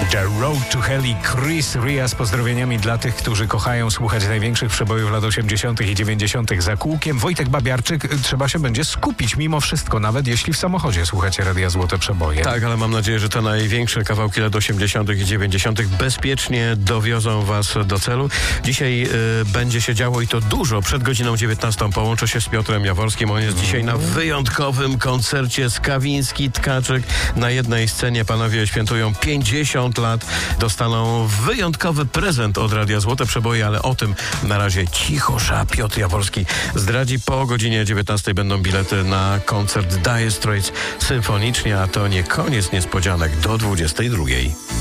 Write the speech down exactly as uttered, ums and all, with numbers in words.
The Road to Hell i Chris Ria z pozdrowieniami dla tych, którzy kochają słuchać największych przebojów lat osiemdziesiątych i dziewięćdziesiątych za kółkiem. Wojtek Babiarczyk, trzeba się będzie skupić mimo wszystko, nawet jeśli w samochodzie słuchacie Radia Złote Przeboje. Tak, ale mam nadzieję, że te największe kawałki lat osiemdziesiątych i dziewięćdziesiątych bezpiecznie dowiozą was do celu. Dzisiaj y, będzie się działo i to dużo. Przed godziną dziewiętnastą połączę się z Piotrem Jaworskim. On jest dzisiaj na wyjątkowym koncercie Skawiński Tkaczyk. Na jednej scenie panowie świętują pięćdziesiąt lat. Dostaną wyjątkowy prezent od Radia Złote Przeboje, ale o tym na razie cicho, a Piotr Jaworski zdradzi. Po godzinie dziewiętnastej będą bilety na koncert Dire Straits symfonicznie, a to nie koniec niespodzianek do dwudziestej drugiej.